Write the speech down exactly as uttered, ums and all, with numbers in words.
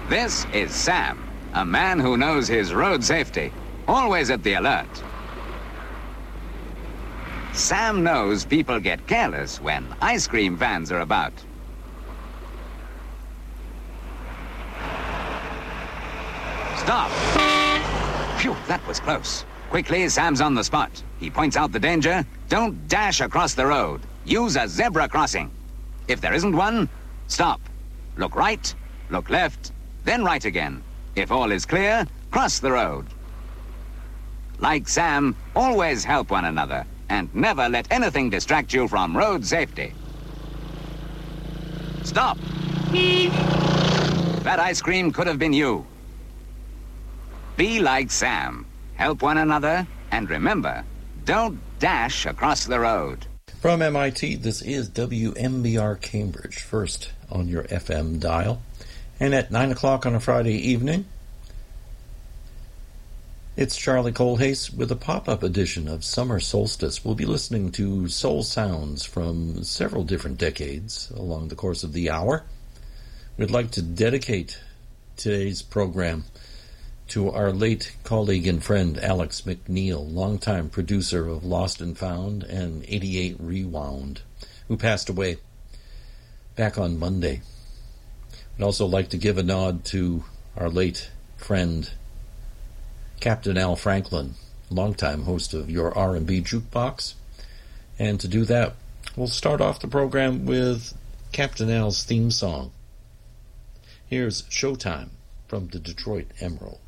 This is Sam, a man who knows his road safety, always at the alert. Sam knows people get careless when ice cream vans are about. Stop! Phew, that was close. Quickly, Sam's on the spot. He points out the danger. Don't dash across the road. Use a zebra crossing. If there isn't one, stop. Look right, look left, then right again. If all is clear, cross the road. Like Sam, always help one another and never let anything distract you from road safety. Stop! That ice cream could have been you. Be like Sam. Help one another, and remember, don't dash across the road. From M I T, this is W M B R Cambridge, first on your F M dial. And at nine o'clock on a Friday evening, it's Charlie Colhase with a pop-up edition of Summer Solstice. We'll be listening to soul sounds from several different decades along the course of the hour. We'd like to dedicate today's program to our late colleague and friend Alex McNeil, longtime producer of Lost and Found and eighty-eight Rewound, who passed away back on Monday. I'd also like to give a nod to our late friend Captain Al Franklin, longtime host of your R and B Jukebox. And to do that, we'll start off the program with Captain Al's theme song. Here's Showtime from the Detroit Emerald.